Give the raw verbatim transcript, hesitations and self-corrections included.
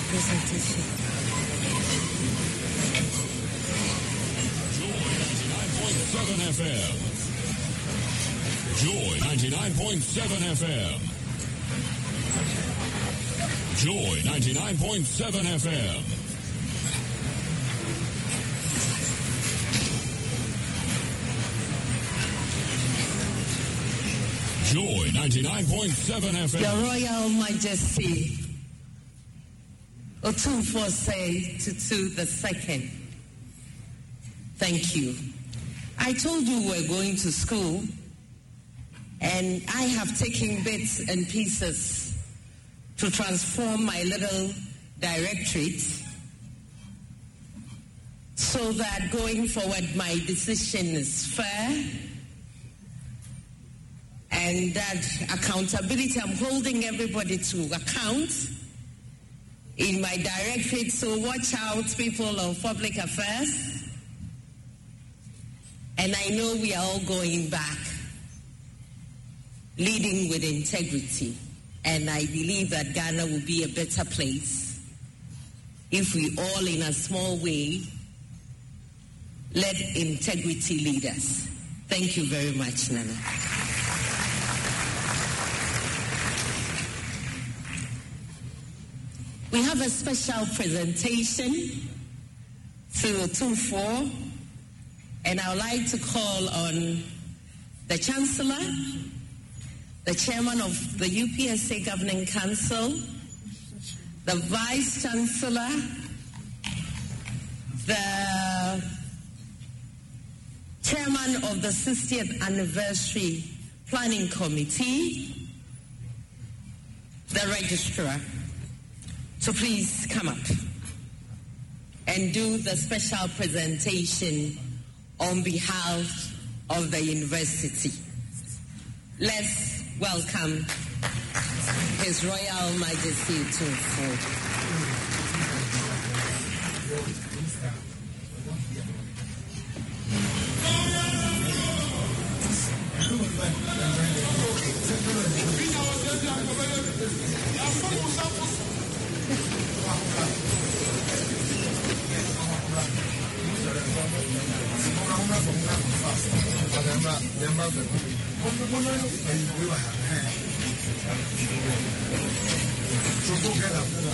presentation. Joy ninety-nine point seven F M. Joy ninety-nine point seven F M. Joy ninety-nine point seven F M. Your Royal Majesty, Otumfuo Tutu the Second. Thank you. I told you we're going to school, and I have taken bits and pieces to transform my little directorate so that going forward my decision is fair and that accountability, I'm holding everybody to account in my directorate. So watch out, people of public affairs. And I know we are all going back, leading with integrity. And I believe that Ghana will be a better place if we all, in a small way, let integrity lead us. Thank you very much, Nana. We have a special presentation through Otumfuo, and I would like to call on the Chancellor, the Chairman of the U P S A Governing Council, the Vice Chancellor, the Chairman of the sixtieth Anniversary Planning Committee, the Registrar. So please come up and do the special presentation on behalf of the university. Let's welcome His Royal Majesty Otumfuo. So go get up.